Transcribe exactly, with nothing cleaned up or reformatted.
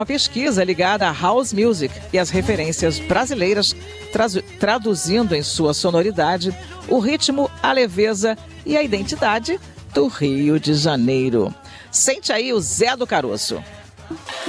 Uma pesquisa ligada à house music e às referências brasileiras, traduzindo em sua sonoridade o ritmo, a leveza e a identidade do Rio de Janeiro. Sente aí o Zé do Caroço.